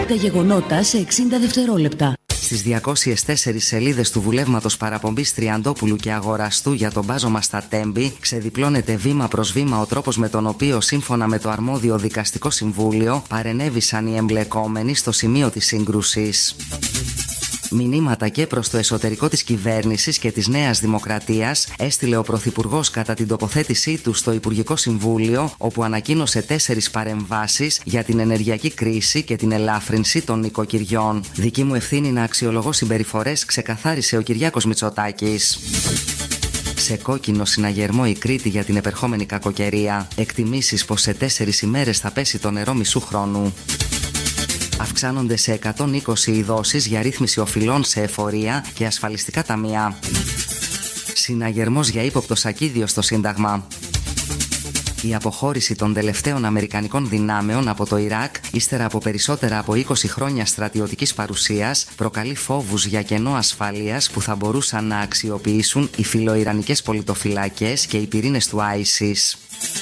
Τα γεγονότα σε 60 δευτερόλεπτα. Στις 204 σελίδες του βουλεύματος παραπομπής Τριαντόπουλου και Αγοραστού για τον μπάζωμα στα Τέμπη ξεδιπλώνεται βήμα προς βήμα ο τρόπος με τον οποίο, σύμφωνα με το αρμόδιο δικαστικό συμβούλιο, παρενέβησαν οι εμπλεκόμενοι στο σημείο της σύγκρουσης. Μηνύματα και προς το εσωτερικό της κυβέρνησης και της Νέας Δημοκρατίας έστειλε ο Πρωθυπουργός κατά την τοποθέτησή του στο Υπουργικό Συμβούλιο, όπου ανακοίνωσε 4 παρεμβάσεις για την ενεργειακή κρίση και την ελάφρυνση των νοικοκυριών. Δική μου ευθύνη να αξιολογώ συμπεριφορές, ξεκαθάρισε ο Κυριάκος Μητσοτάκης. Σε κόκκινο συναγερμό η Κρήτη για την επερχόμενη κακοκαιρία. Εκτιμήσεις πως σε 4 ημέρες θα πέσει το νερό μισού χρόνου. Αυξάνονται σε 120 οι δόσεις για ρύθμιση οφειλών σε εφορία και ασφαλιστικά ταμεία. Συναγερμός για ύποπτο σακίδιο στο Σύνταγμα. Η αποχώρηση των τελευταίων αμερικανικών δυνάμεων από το Ιράκ, ύστερα από περισσότερα από 20 χρόνια στρατιωτικής παρουσίας, προκαλεί φόβους για κενό ασφαλείας που θα μπορούσαν να αξιοποιήσουν οι φιλοϊρανικές πολιτοφυλακές και οι πυρήνες του ISIS.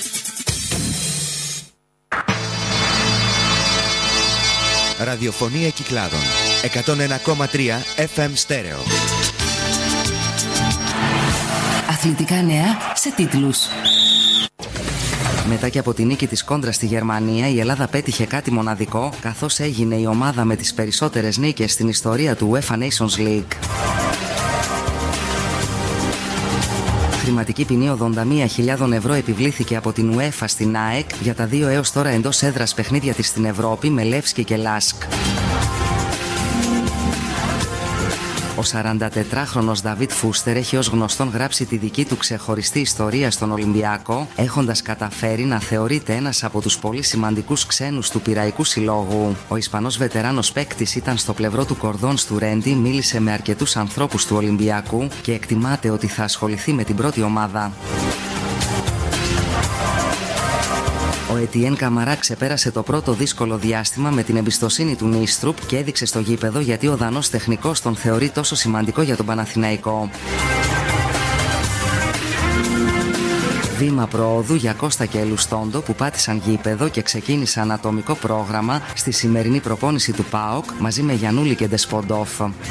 Ραδιοφωνία Κυκλάδων 101,3 FM στέρεο. Αθλητικά νέα σε τίτλους. Μετά και από τη νίκη της κόντρα στη Γερμανία, η Ελλάδα πέτυχε κάτι μοναδικό, καθώς έγινε η ομάδα με τις περισσότερες νίκες στην ιστορία του UEFA Nations League. Χρηματική ποινή 81.000 ευρώ επιβλήθηκε από την UEFA στην ΑΕΚ για τα 2 έως τώρα εντός έδρας παιχνίδια της στην Ευρώπη με Λεύσκι και Λάσκ. Ο 44χρονος Νταβίτ Φούστερ έχει ως γνωστόν γράψει τη δική του ξεχωριστή ιστορία στον Ολυμπιακό, έχοντας καταφέρει να θεωρείται ένας από τους πολύ σημαντικούς ξένους του Πειραϊκού Συλλόγου. Ο Ισπανός βετεράνος παίκτης ήταν στο πλευρό του κορδόν του Ρέντι, μίλησε με αρκετούς ανθρώπους του Ολυμπιακού και εκτιμάται ότι θα ασχοληθεί με την πρώτη ομάδα. Ο Ετιέν Καμαρά ξεπέρασε το πρώτο δύσκολο διάστημα με την εμπιστοσύνη του Νίστρουπ και έδειξε στο γήπεδο γιατί ο Δανός τεχνικός τον θεωρεί τόσο σημαντικό για τον Παναθηναϊκό. Βήμα προόδου για Κώστα και Ελουστόντο που πάτησαν γήπεδο και ξεκίνησαν ατομικό πρόγραμμα στη σημερινή προπόνηση του ΠΑΟΚ μαζί με Γιαννούλη και Ντεσποντόφ.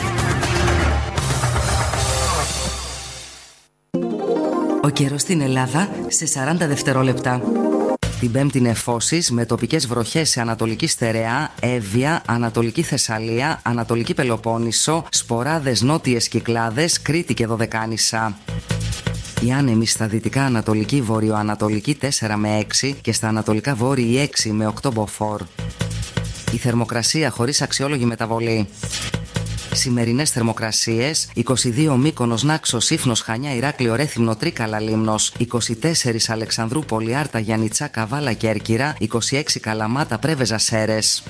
Ο καιρός στην Ελλάδα σε 40 δευτερόλεπτα. Την Πέμπτη νεφώσεις με τοπικές βροχές σε Ανατολική Στερεά, Εύβοια, Ανατολική Θεσσαλία, Ανατολική Πελοπόννησο, σποράδες νότιες Κυκλάδες, Κρήτη και Δωδεκάνησα. Οι άνεμοι στα δυτικά Ανατολική Βορειοανατολική 4 με 6 και στα Ανατολικά Βόρειοι 6 με 8 μποφόρ. Η θερμοκρασία χωρίς αξιόλογη μεταβολή. Σημερινές θερμοκρασίες: 22 Μύκονος, Νάξος, Σύφνος, Χανιά, Ηράκλειο, Ρέθυμνο, Τρίκαλα, Λίμνος, 24 Αλεξανδρούπολη, Άρτα, Γιαννιτσά, Καβάλα, Κέρκυρα, 26 Καλαμάτα, Πρέβεζα, Σέρες.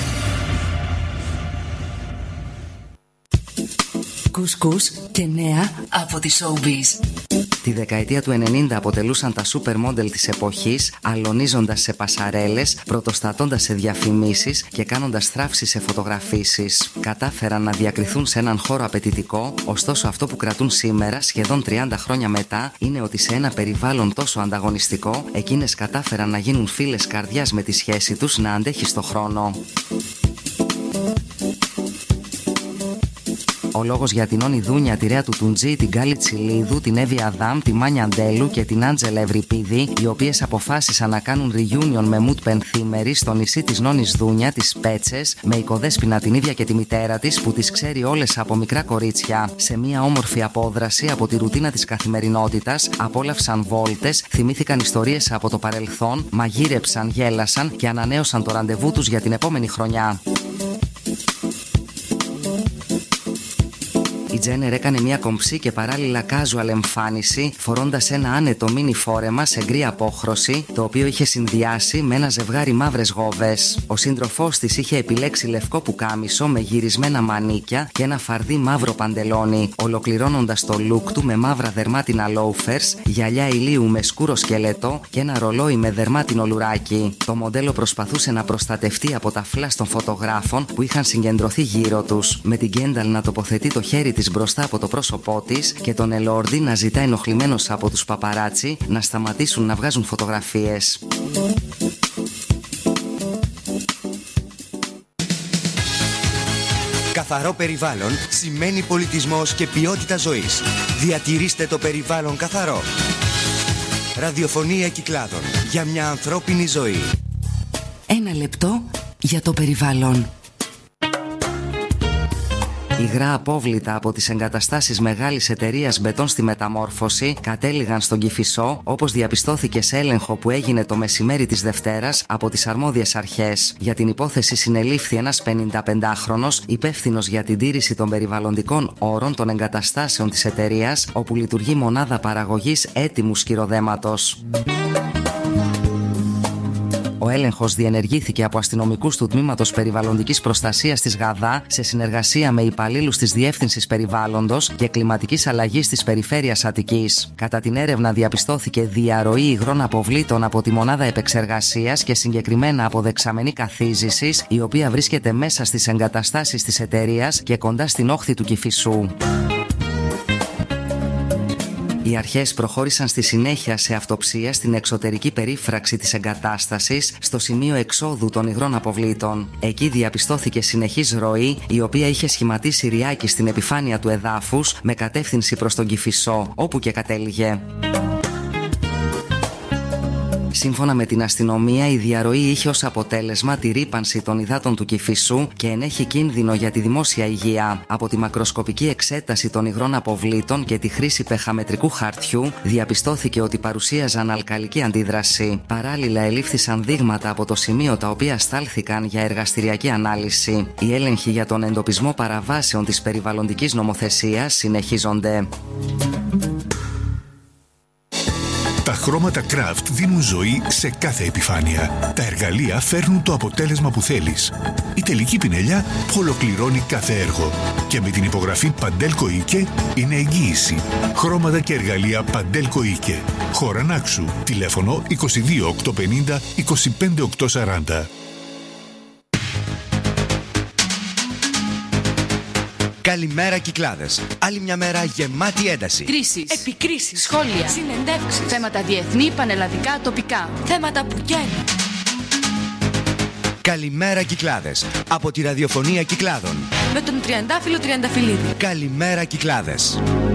Κουσκούς και νέα από τη Showbiz. Τη δεκαετία του 90 αποτελούσαν τα σούπερ μόντελ της εποχής, αλωνίζοντας σε πασαρέλες, πρωτοστατώντας σε διαφημίσεις και κάνοντας θράψεις σε φωτογραφίσεις. Κατάφεραν να διακριθούν σε έναν χώρο απαιτητικό, ωστόσο αυτό που κρατούν σήμερα, σχεδόν 30 χρόνια μετά, είναι ότι σε ένα περιβάλλον τόσο ανταγωνιστικό, εκείνες κατάφεραν να γίνουν φίλες καρδιάς με τη σχέση τους να αντέχει στο χρόνο. Ο λόγος για την Όνη Δούνια, τη Ρέα του Τουντζή, την Γκάλη Τσιλίδου, την Εύη Αδάμ, τη Μάνια Αντέλου και την Άντζελα Ευρυπίδη, οι οποίες αποφάσισαν να κάνουν reunion με Μουτ Πενθήμερη στο νησί της Νόνης Δούνια, τις Πέτσες, με οικοδέσποινα την ίδια και τη μητέρα της που τις ξέρει όλες από μικρά κορίτσια. Σε μια όμορφη απόδραση από τη ρουτίνα της καθημερινότητας, απόλαυσαν βόλτες, θυμήθηκαν ιστορίες από το παρελθόν, μαγείρεψαν, γέλασαν και ανανέωσαν το ραντεβού τους για την επόμενη χρονιά. Η Τζένερ έκανε μια κομψή και παράλληλα casual εμφάνιση, φορώντας ένα άνετο μίνι φόρεμα σε γκρι απόχρωση, το οποίο είχε συνδυάσει με ένα ζευγάρι μαύρες γόβες. Ο σύντροφός της είχε επιλέξει λευκό πουκάμισο με γυρισμένα μανίκια και ένα φαρδί μαύρο παντελόνι, ολοκληρώνοντας το look του με μαύρα δερμάτινα loafers, γυαλιά ηλίου με σκούρο σκελετό και ένα ρολόι με δερμάτινο λουράκι. Το μοντέλο προσπαθούσε να προστατευτεί από τα φλας των φωτογράφων που είχαν συγκεντρωθεί γύρω τους, με την Κένταλ να τοποθετεί το χέρι της μπροστά από το πρόσωπό της και τον Ελόρντι να ζητά ενοχλημένος από τους παπαράτσι να σταματήσουν να βγάζουν φωτογραφίες. Καθαρό περιβάλλον σημαίνει πολιτισμός και ποιότητα ζωής. Διατηρήστε το περιβάλλον καθαρό. Ραδιοφωνία Κυκλάδων, για μια ανθρώπινη ζωή. Ένα λεπτό για το περιβάλλον. Υγρά απόβλητα από τις εγκαταστάσεις μεγάλης εταιρείας μπετόν στη μεταμόρφωση κατέληγαν στον Κηφισό, όπως διαπιστώθηκε σε έλεγχο που έγινε το μεσημέρι της Δευτέρας από τις αρμόδιες αρχές. Για την υπόθεση συνελήφθη ένας 55χρονος υπεύθυνος για την τήρηση των περιβαλλοντικών όρων των εγκαταστάσεων της εταιρείας, όπου λειτουργεί μονάδα παραγωγής έτοιμου σκυροδέματος. Ο έλεγχος διενεργήθηκε από αστυνομικούς του Τμήματος Περιβαλλοντικής Προστασίας της ΓΑΔΑ σε συνεργασία με υπαλλήλους της Διεύθυνσης Περιβάλλοντος και Κλιματικής Αλλαγής της Περιφέρειας Αττικής. Κατά την έρευνα διαπιστώθηκε διαρροή υγρών αποβλήτων από τη μονάδα επεξεργασίας και συγκεκριμένα από δεξαμενή καθίζησης, η οποία βρίσκεται μέσα στις εγκαταστάσεις της εταιρείας και κοντά στην όχθη του Κηφισού. Οι αρχές προχώρησαν στη συνέχεια σε αυτοψία στην εξωτερική περίφραξη της εγκατάστασης, στο σημείο εξόδου των υγρών αποβλήτων. Εκεί διαπιστώθηκε συνεχής ροή, η οποία είχε σχηματίσει ριάκι στην επιφάνεια του εδάφους με κατεύθυνση προς τον Κηφισό, όπου και κατέληγε. Σύμφωνα με την αστυνομία, η διαρροή είχε ως αποτέλεσμα τη ρύπανση των υδάτων του Κηφισού και ενέχει κίνδυνο για τη δημόσια υγεία. Από τη μακροσκοπική εξέταση των υγρών αποβλήτων και τη χρήση πεχαμετρικού χαρτιού, διαπιστώθηκε ότι παρουσίαζαν αλκαλική αντίδραση. Παράλληλα, ελήφθησαν δείγματα από το σημείο, τα οποία στάλθηκαν για εργαστηριακή ανάλυση. Οι έλεγχοι για τον εντοπισμό παραβάσεων της περιβαλλοντικής νομοθεσίας συνεχίζονται. Τα χρώματα Craft δίνουν ζωή σε κάθε επιφάνεια. Τα εργαλεία φέρνουν το αποτέλεσμα που θέλεις. Η τελική πινελιά ολοκληρώνει κάθε έργο. Και με την υπογραφή Παντέλκο Ίκε είναι εγγύηση. Χρώματα και εργαλεία Παντέλκο Ίκε. Χώρα Νάξου. Τηλέφωνο 22 850 25 840. Καλημέρα Κυκλάδες. Άλλη μια μέρα γεμάτη ένταση. Κρίσεις, επικρίσεις, σχόλια, συνεντεύξεις, θέματα διεθνή, πανελλαδικά, τοπικά. Θέματα που καίνουν. Καλημέρα Κυκλάδες. Από τη ραδιοφωνία Κυκλάδων. Με τον Τριαντάφυλλο Τριανταφυλλίδη. Καλημέρα Κυκλάδες.